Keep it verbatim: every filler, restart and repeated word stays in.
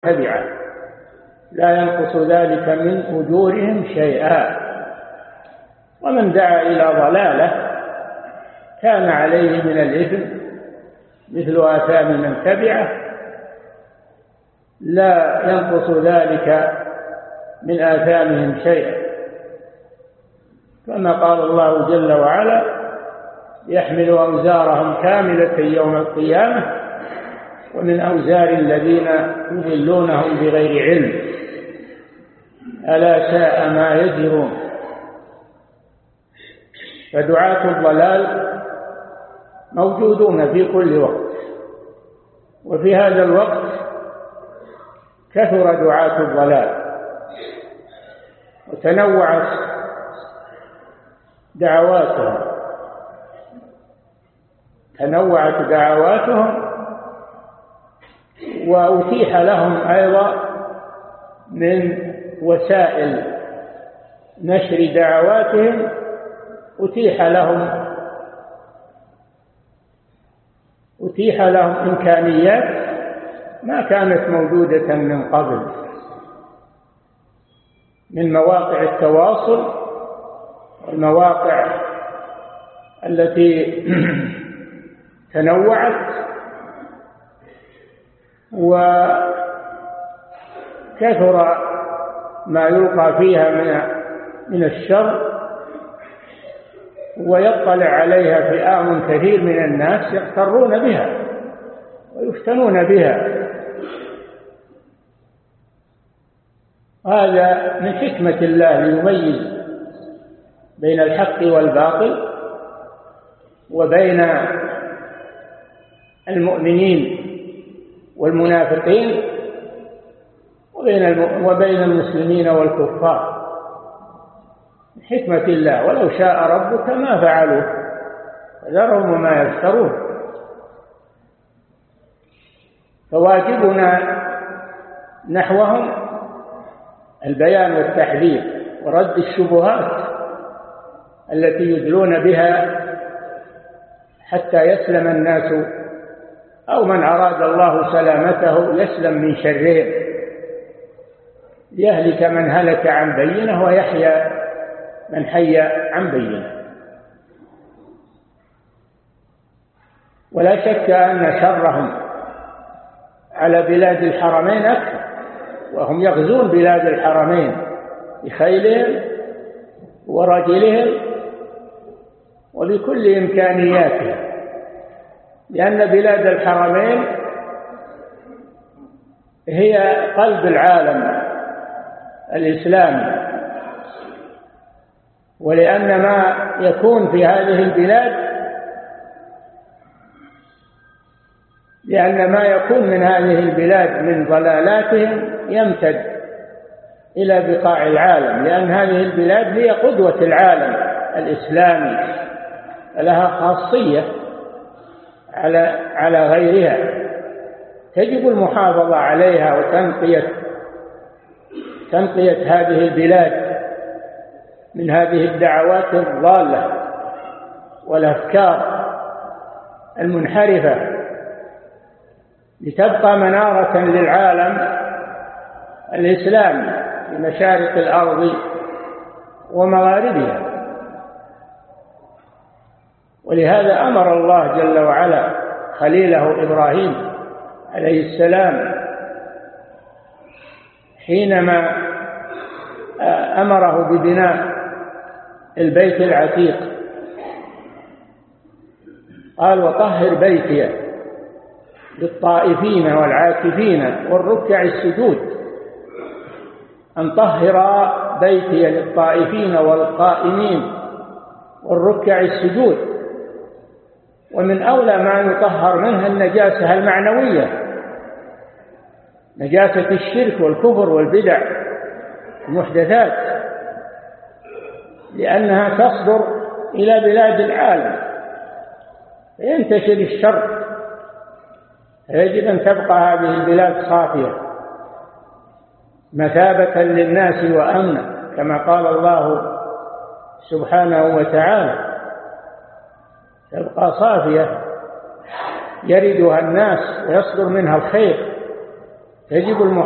تبعه لا ينقص ذلك من أجورهم شيئا. ومن دعا إلى ضلالة كان عليه من الإثم مثل آثام من تبعه لا ينقص ذلك من آثامهم شيئا، كما قال الله جل وعلا: يحمل أوزارهم كاملة يوم القيامة ومن أوزار الذين يضلونهم بغير علم ألا ساء ما يزرون. فدعاة الضلال موجودون في كل وقت، وفي هذا الوقت كثر دعاة الضلال وتنوعت دعواتهم تنوعت دعواتهم وأتيح لهم أيضا من وسائل نشر دعواتهم أتيح لهم أتيح لهم إمكانيات ما كانت موجودة من قبل، من مواقع التواصل والمواقع التي تنوعت، وكثر ما يلقى فيها من من الشر، ويطلع عليها فئام كثير من الناس يغترون بها ويفتنون بها. هذا من حكمة الله ليميز بين الحق والباطل وبين المؤمنين والمنافقين وبين وبين المسلمين والكفار، من حكمة الله. ولو شاء ربك ما فعلوه فذرهم وما يفترون. فواجبنا نحوهم البيان والتحذير ورد الشبهات التي يدلون بها حتى يسلم الناس، أو من أراد الله سلامته يسلم من شرهم، يهلك من هلك عن بينه ويحيى من حي عن بينه. ولا شك أن شرهم على بلاد الحرمين أكثر، وهم يغزون بلاد الحرمين بخيلهم ورجلهم وبكل إمكانياتهم، لأن بلاد الحرمين هي قلب العالم الإسلامي، ولأن ما يكون في هذه البلاد لأن ما يكون من هذه البلاد من ضلالاتهم يمتد إلى بقاع العالم، لأن هذه البلاد هي قدوة العالم الإسلامي، لها خاصية على على غيرها، تجب المحافظة عليها وتنقية تنقية هذه البلاد من هذه الدعوات الضالة والأفكار المنحرفة، لتبقى منارة للعالم الإسلامي في مشارق الأرض ومغاربها. ولهذا أمر الله جل وعلا خليله إبراهيم عليه السلام حينما أمره ببناء البيت العتيق، قال: وطهر بيتي للطائفين والعاكفين والركع السجود. أن طهر بيتي للطائفين والقائمين والركع السجود. ومن أولى ما يطهر منها النجاسة المعنوية، نجاسة الشرك والكفر والبدع المحدثات، لأنها تصدر إلى بلاد العالم فينتشر الشر، فيجب أن تبقى هذه البلاد صافية مثابة للناس وأمنا، كما قال الله سبحانه وتعالى: تبقى صافية يردها الناس ويصدر منها الخير. يجب